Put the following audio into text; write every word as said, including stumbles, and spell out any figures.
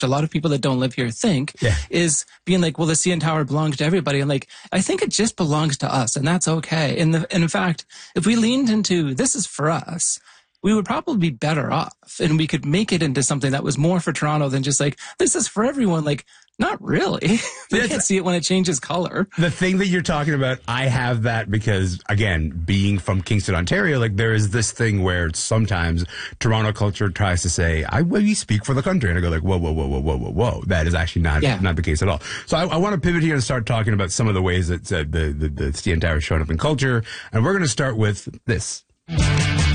a lot of people that don't live here think yeah. is being like, well, the C N Tower belongs to everybody. And like, I think it just belongs to us, and that's okay. And, the, and in fact, if we leaned into this is for us, we would probably be better off, and we could make it into something that was more for Toronto than just like, this is for everyone. Like, not really. They can't see it when it changes color. The thing that you're talking about, I have that because, again, being from Kingston, Ontario, like there is this thing where sometimes Toronto culture tries to say, I well, we speak for the country. And I go like, whoa, whoa, whoa, whoa, whoa, whoa, whoa. That is actually not yeah. not the case at all. So I, I want to pivot here and start talking about some of the ways that uh, the, the, the C N Tower is showing up in culture. And we're going to start with this.